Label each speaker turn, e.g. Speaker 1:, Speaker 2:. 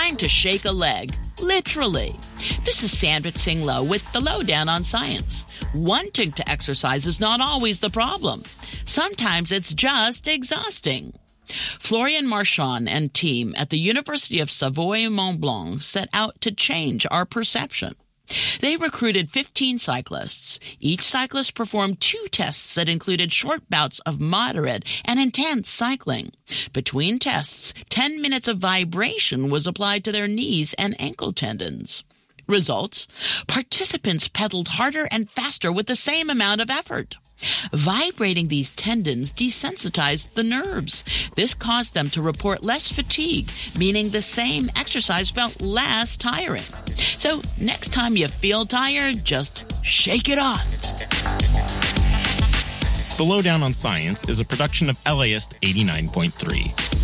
Speaker 1: time to shake a leg. Literally. This is Sandra Tsing Loh with the Lowdown on Science. Wanting to exercise is not always the problem. Sometimes it's just exhausting. Florian Marchand and team at the University of Savoie-Mont Blanc set out to change our perception. They recruited 15 cyclists. Each cyclist performed 2 tests that included short bouts of moderate and intense cycling. Between tests, 10 minutes of vibration was applied to their knees and ankle tendons. Results? Participants pedaled harder and faster with the same amount of effort. Vibrating these tendons desensitized the nerves. This caused them to report less fatigue, meaning the same exercise felt less tiring. So next time you feel tired, just shake it off.
Speaker 2: The Lowdown on Science is a production of LAist 89.3.